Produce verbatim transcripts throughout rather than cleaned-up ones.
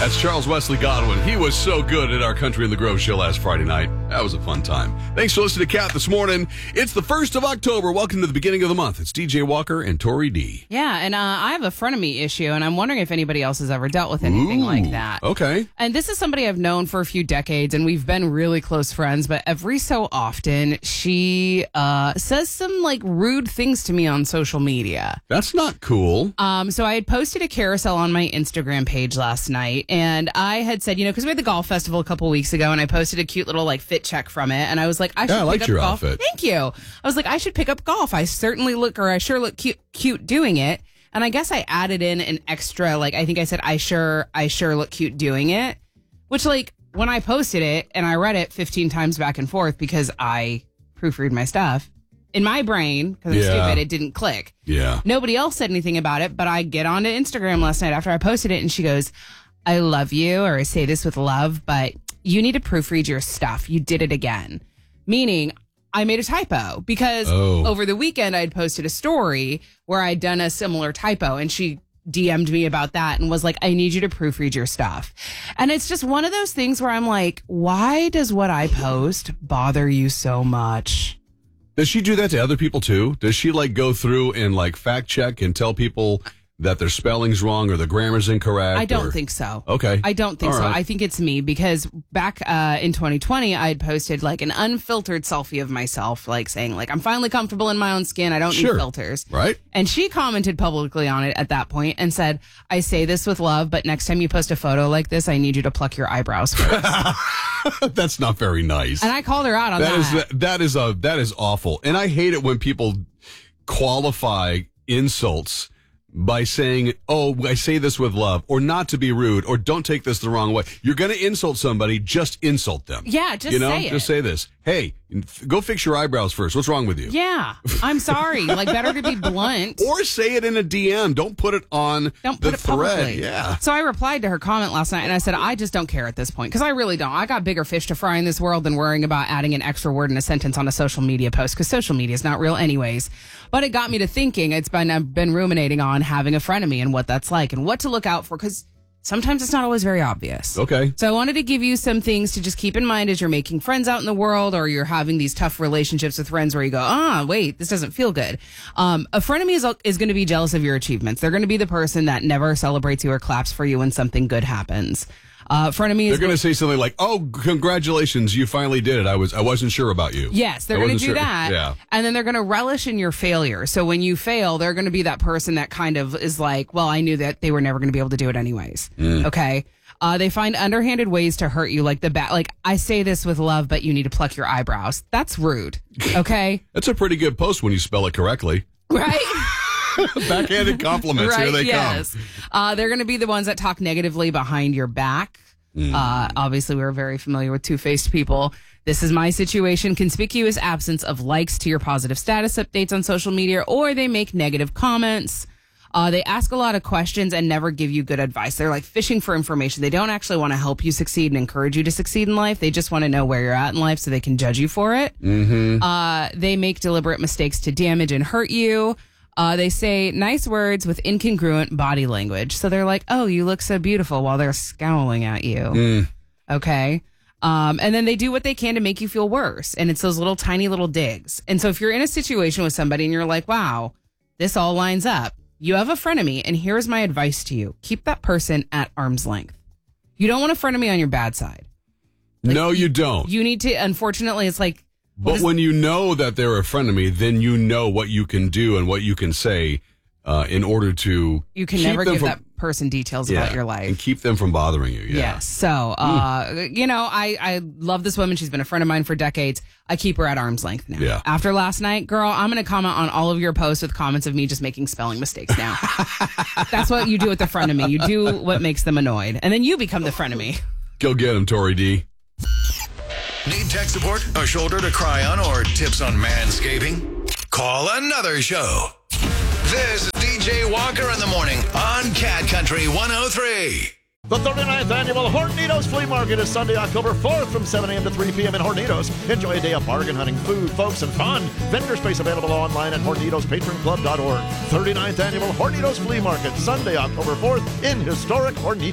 That's Charles Wesley Godwin. He was so good at our Country in the Grove show last Friday night. That was a fun time. Thanks for listening to Cat this morning. It's the first of October. Welcome to the beginning of the month. It's D J Walker and Tori D. Yeah, and uh, I have a frenemy issue, and I'm wondering if anybody else has ever dealt with anything Ooh, like that. Okay. And this is somebody I've known for a few decades, and we've been really close friends, but every so often, she uh, says some, like, rude things to me on social media. That's not cool. Um, so I had posted a carousel on my Instagram page last night, and I had said, you know, because we had the golf festival a couple weeks ago, and I posted a cute little, like, fit check from it, and I was like, I should Yeah, I pick liked up your golf. outfit. Thank you. I was like, I should pick up golf. I certainly look, or I sure look cute, cute doing it. And I guess I added in an extra, like, I think I said, I sure, I sure look cute doing it, which, like, when I posted it and I read it fifteen times back and forth because I proofread my stuff, in my brain, because I'm Yeah. stupid, it didn't click. Yeah. Nobody else said anything about it, but I get onto Instagram last night after I posted it, and she goes, I love you, or I say this with love, but you need to proofread your stuff. You did it again. Meaning, I made a typo because Oh. over the weekend I'd posted a story where I'd done a similar typo, and she D M'd me about that and was like, I need you to proofread your stuff. And it's just one of those things where I'm like, why does what I post bother you so much? Does she do that to other people too? Does she like go through and like fact check and tell people that their spelling's wrong or the grammar's incorrect? I don't or... think so. Okay. I don't think All so. right. I think it's me because back uh, in twenty twenty, I had posted like an unfiltered selfie of myself, like saying like, I'm finally comfortable in my own skin. I don't Sure. need filters. Right. And she commented publicly on it at that point and said, I say this with love, but next time you post a photo like this, I need you to pluck your eyebrows first. That's not very nice. And I called her out on That that. is that is a that is awful, and I hate it when people qualify insults by saying, "Oh, I say this with love," or "not to be rude," or "don't take this the wrong way." You're going to insult somebody, just insult them. Yeah, just you know, say it. just say this. Hey, f- go fix your eyebrows first. What's wrong with you? Yeah, I'm sorry. Like, better to be blunt. Or say it in a D M. Don't put it on Don't the put it thread. publicly. Yeah. So I replied to her comment last night and I said, I just don't care at this point because I really don't. I got bigger fish to fry in this world than worrying about adding an extra word in a sentence on a social media post because social media is not real anyways. But it got me to thinking. It's been, I've been ruminating on having a frenemy and what that's like and what to look out for because sometimes it's not always very obvious. Okay. So I wanted to give you some things to just keep in mind as you're making friends out in the world or you're having these tough relationships with friends where you go, ah, wait, this doesn't feel good. Um, a frenemy is, is going to be jealous of your achievements. They're going to be the person that never celebrates you or claps for you when something good happens. Uh, frenemy is They're going to say something like, "Oh, congratulations, you finally did it. I was I wasn't sure about you." Yes, they're I going to wasn't do sure." that. Yeah. And then they're going to relish in your failure. So when you fail, they're going to be that person that kind of is like, well, I knew that they were never going to be able to do it anyways. Mm. Okay. Uh, they find underhanded ways to hurt you, like the bat. Like, I say this with love, but you need to pluck your eyebrows. That's rude. Okay. That's a pretty good post when you spell it correctly. Right? Backhanded compliments. Right, Here they yes. come. Uh, they're going to be the ones that talk negatively behind your back. Mm. Uh, obviously, we're very familiar with two-faced people. This is my situation. Conspicuous absence of likes to your positive status updates on social media, or they make negative comments. Uh, they ask a lot of questions and never give you good advice. They're like fishing for information. They don't actually want to help you succeed and encourage you to succeed in life. They just want to know where you're at in life so they can judge you for it. Mm-hmm. Uh, they make deliberate mistakes to damage and hurt you. Uh, they say nice words with incongruent body language. So they're like, oh, you look so beautiful while they're scowling at you. Mm. Okay. Um, and then they do what they can to make you feel worse. And it's those little tiny little digs. And so if you're in a situation with somebody and you're like, wow, this all lines up, you have a frenemy. And here's my advice to you. Keep that person at arm's length. You don't want a frenemy on your bad side. Like, no, you don't. You need to, unfortunately, it's like, But is, when you know that they're a friend of me, then you know what you can do and what you can say uh, in order to you can keep never them give from, that person details yeah, about your life. and keep them from bothering you. Yeah. Yes. So, uh, you know, I, I love this woman. She's been a friend of mine for decades. I keep her at arm's length now. Yeah. After last night, girl, I'm going to comment on all of your posts with comments of me just making spelling mistakes now. That's what you do with the friend of me. You do what makes them annoyed. And then you become the friend of me. Go get him, Tori D. Need tech support, a shoulder to cry on, or tips on manscaping? Call another show. This is D J Walker in the morning on Cat Country one oh three. The thirty-ninth Annual Hornitos Flea Market is Sunday, October fourth from seven a.m. to three p.m. in Hornitos. Enjoy a day of bargain hunting, food, folks, and fun. Vendor space available online at hornitos patron club dot org. thirty-ninth Annual Hornitos Flea Market, Sunday, October fourth in historic Hornitos.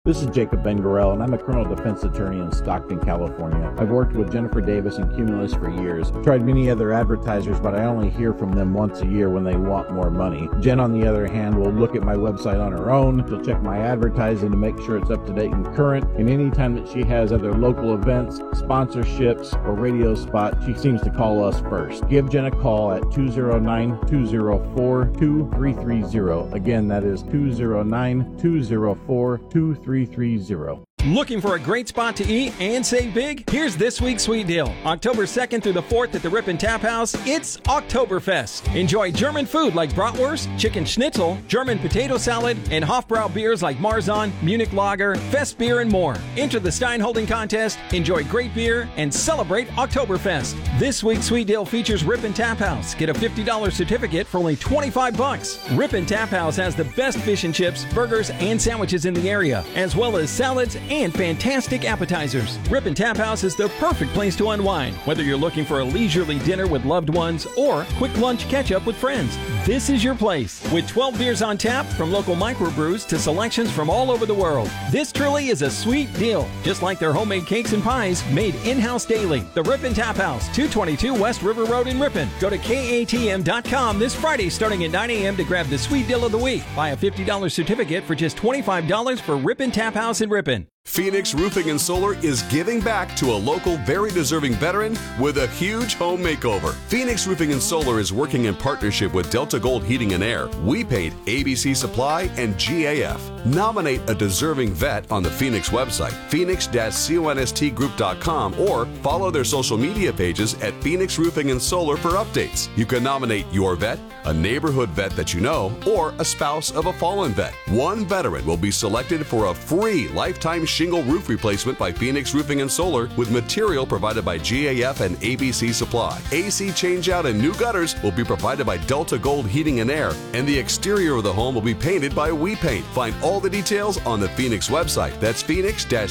This is Jacob Bengarel, and I'm a criminal defense attorney in Stockton, California. I've worked with Jennifer Davis and Cumulus for years. Tried many other advertisers, but I only hear from them once a year when they want more money. Jen, on the other hand, will look at my website on her own. She'll check my advertising to make sure it's up to date and current. And anytime that she has other local events, sponsorships, or radio spots, she seems to call us first. Give Jen a call at two oh nine, two oh four, two three three oh. Again, that is two oh nine, two oh four, two three three oh. Looking for a great spot to eat and save big? Here's this week's sweet deal. October second through the fourth at the Ripon Tap House, it's Oktoberfest. Enjoy German food like bratwurst, chicken schnitzel, German potato salad, and Hofbrau beers like Marzahn, Munich Lager, Fest beer, and more. Enter the Stein Holding Contest, enjoy great beer, and celebrate Oktoberfest. This week's sweet deal features Ripon Tap House. Get a fifty dollars certificate for only twenty-five bucks. Ripon Tap House has the best fish and chips, burgers, and sandwiches in the area, as well as salads and and fantastic appetizers. Ripon Tap House is the perfect place to unwind, whether you're looking for a leisurely dinner with loved ones or quick lunch catch-up with friends. This is your place. With twelve beers on tap, from local microbrews to selections from all over the world. This truly is a sweet deal, just like their homemade cakes and pies made in-house daily. The Ripon Tap House, two twenty-two West River Road in Ripon. Go to K A T M dot com this Friday starting at nine a.m. to grab the sweet deal of the week. Buy a fifty dollars certificate for just twenty-five dollars for Ripon Tap House in Ripon. Phoenix Roofing and Solar is giving back to a local, very deserving veteran with a huge home makeover. Phoenix Roofing and Solar is working in partnership with Delta Gold Heating and Air, We Paint, A B C Supply, and G A F. Nominate a deserving vet on the Phoenix website, phoenix dash const group dot com, or follow their social media pages at Phoenix Roofing and Solar for updates. You can nominate your vet, a neighborhood vet that you know, or a spouse of a fallen vet. One veteran will be selected for a free lifetime shingle roof replacement by Phoenix Roofing and Solar with material provided by G A F and A B C Supply. A C changeout and new gutters will be provided by Delta Gold Heating and Air, and the exterior of the home will be painted by We Paint. Find all the details on the Phoenix website. That's phoenix dash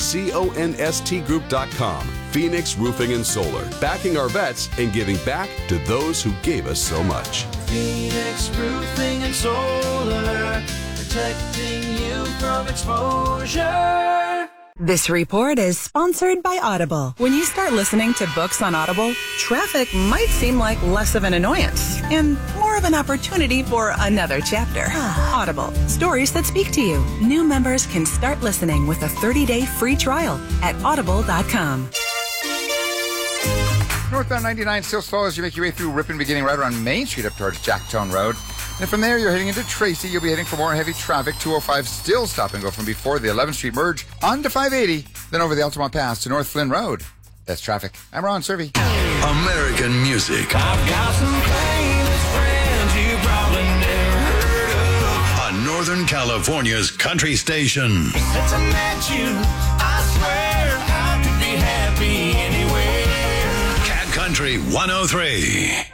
const group dot com. Phoenix Roofing and Solar, backing our vets and giving back to those who gave us so much. Phoenix Roofing and Solar, protecting you from exposure. This report is sponsored by Audible. When you start listening to books on Audible, traffic might seem like less of an annoyance and more of an opportunity for another chapter. Audible, stories that speak to you. New members can start listening with a thirty-day free trial at audible dot com. Northbound ninety-nine still slow as you make your way through Ripon, beginning right around Main Street up towards Jacktown Road. And from there, you're heading into Tracy. You'll be heading for more heavy traffic. two oh five still stop and go from before the eleventh Street merge onto five eighty, then over the Altamont Pass to North Flynn Road. That's traffic. I'm Ron Servey. American music. I've got some famous friends you probably never heard of. On Northern California's country station. Since I met you, I swear I could be happy anywhere. Cat Country one oh three.